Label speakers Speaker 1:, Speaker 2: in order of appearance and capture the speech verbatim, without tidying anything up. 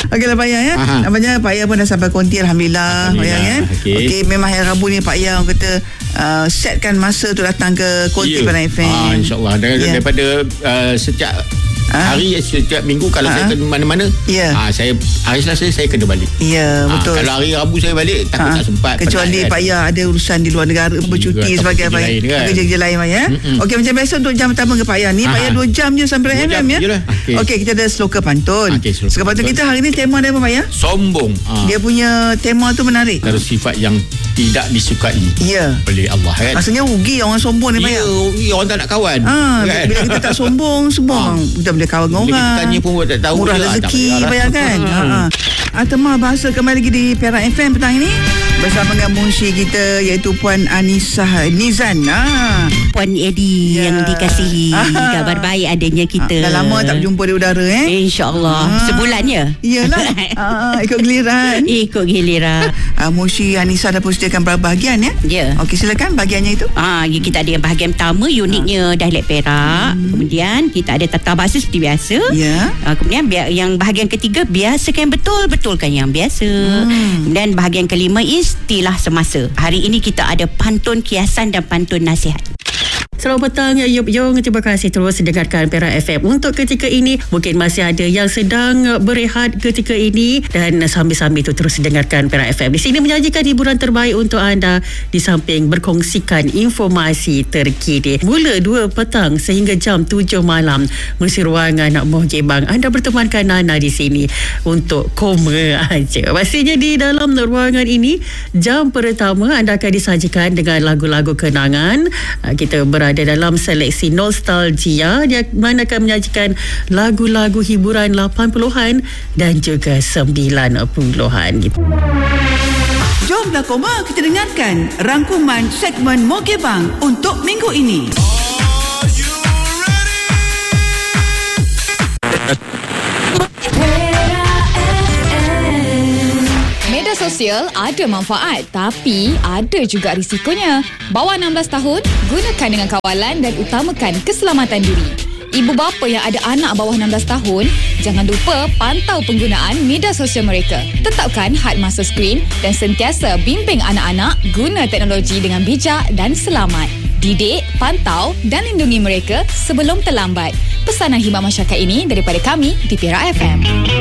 Speaker 1: Okeylah Pak Ayah ya. Namanya Pak Ayah pun dah sampai konti, Alhamdulillah, Pak Ayah kan. Okey, okay, memang hari Rabu ni Pak Ayah orang kata uh, setkan masa tu datang ke konti Pandan F M.
Speaker 2: Ah, InsyaAllah. Dan yeah. daripada uh, sejak Ha? hari setiap minggu kalau ha? saya ke mana-mana, ya. ha, saya hari Selasa saya kena balik.
Speaker 1: Ya,
Speaker 2: ha,
Speaker 1: betul.
Speaker 2: Kalau hari Rabu saya balik takut ha? tak sempat.
Speaker 1: Kecuali Pak Ayah kan? ada urusan di luar negara, bercuti sebagai apa kerja-kerja lain Pak Ayah. Okey, macam biasa untuk jam pertama ke Pak Ayah ni, Pak Ayah dua jam je sampai M M ya. Okey, okay, kita ada sloka pantun. Okay, sloka pantun kita hari ni tema dia apa Pak Ayah?
Speaker 2: Sombong. Ha.
Speaker 1: Dia punya tema tu menarik.
Speaker 2: Ada sifat yang tidak disukai
Speaker 1: ya.
Speaker 2: oleh Allah kan.
Speaker 1: Rasanya rugi orang sombong ni Pak Ayah.
Speaker 2: Ya, rugi orang tak nak kawan.
Speaker 1: Ha, kan? Bila kita tak sombong, semua kita boleh kawan dengan orang.
Speaker 2: Tanya pun tak tahu.
Speaker 1: Murah rezeki bayar kan. Ha ah. Tema bahasa kembali lagi di Perak F M petang ini bersama dengan munshi kita iaitu Puan Anisah Nizan. Ha.
Speaker 3: Puan Edi ya. yang dikasihi. Kabar baik adanya kita.
Speaker 1: Ha. Dah lama tak berjumpa di udara eh.
Speaker 3: InsyaAllah. Ha. Sebulan ya.
Speaker 1: Iyalah. Ha, ikut giliran.
Speaker 3: Ikut giliran.
Speaker 1: Ha, munshi Anisah dah persediakan berapa bahagian ya?
Speaker 3: Ya.
Speaker 1: Okey, silakan bahagiannya itu.
Speaker 3: Ah, ha, kita ada yang bahagian pertama uniknya ha. dialek Perak. Hmm. Kemudian kita ada tata bahasa seperti biasa.
Speaker 1: Ya.
Speaker 3: Ha, kemudian yang bahagian ketiga biasakan betul-betulkan yang biasa. Hmm. Dan bahagian kelima istilah semasa. Hari ini kita ada pantun kiasan dan pantun nasihat. Selamat petang ya Yup Yong. Terima kasih terus dengarkan Perak F M. Untuk ketika ini mungkin masih ada yang sedang berehat ketika ini dan sambil-sambil itu terus dengarkan Perak F M. Di sini menyajikan hiburan terbaik untuk anda di samping berkongsikan informasi terkini. Mula dua petang sehingga jam tujuh malam mesti ruangan nak mohjebang. Anda bertemankan Nana di sini untuk koma aja. Pastinya di dalam ruangan ini jam pertama anda akan disajikan dengan lagu-lagu kenangan. Kita ber ada dalam seleksi nostalgia yang mana akan menyajikan lagu-lagu hiburan lapan puluhan dan juga sembilan puluhan gitu.
Speaker 1: Jomlah koma kita dengarkan rangkuman segmen Mohjebang untuk minggu ini. Are you
Speaker 4: Media sosial ada manfaat tapi ada juga risikonya. Bawah enam belas tahun, gunakan dengan kawalan dan utamakan keselamatan diri. Ibu bapa yang ada anak bawah enam belas tahun, jangan lupa pantau penggunaan media sosial mereka. Tetapkan had masa skrin dan sentiasa bimbing anak-anak guna teknologi dengan bijak dan selamat. Didik, pantau dan lindungi mereka sebelum terlambat. Pesanan khidmat masyarakat ini daripada kami di Perak F M.